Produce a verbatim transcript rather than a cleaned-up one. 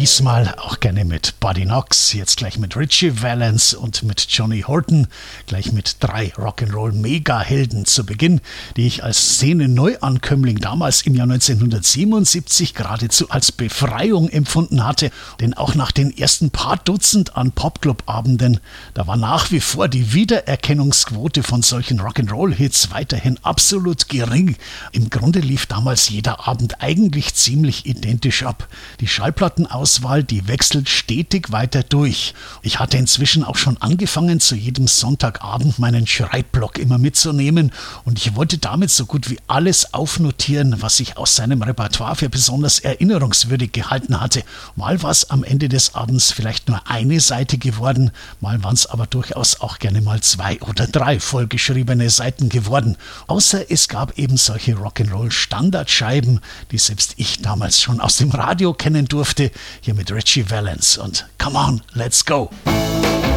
Diesmal auch gerne mit Buddy Knox, jetzt gleich mit Ritchie Valens und mit Johnny Horton, gleich mit drei Rock'n'Roll-Mega-Helden zu Beginn, die ich als Szene-Neuankömmling damals im Jahr neunzehnhundertsiebenundsiebzig geradezu als Befreiung empfunden hatte. Denn auch nach den ersten paar Dutzend an Popclub-Abenden, da war nach wie vor die Wiedererkennungsquote von solchen Rock'n'Roll-Hits weiterhin absolut gering. Im Grunde lief damals jeder Abend eigentlich ziemlich identisch ab. Die Schallplattenauswahl, die wechselt stetig weiter durch. Ich hatte inzwischen auch schon angefangen, zu jedem Sonntagabend meinen Schreibblock immer mitzunehmen und ich wollte damit so gut wie alles aufnotieren, was ich aus seinem Repertoire für besonders erinnerungswürdig gehalten hatte. Mal war es am Ende des Abends vielleicht nur eine Seite geworden, mal waren es aber durchaus auch gerne mal zwei oder drei vollgeschriebene Seiten geworden. Außer es gab eben solche Rock'n'Roll-Standardscheiben, die selbst ich damals schon aus dem Radio kennen durfte, hier mit Ritchie Valens und Come On, Let's Go.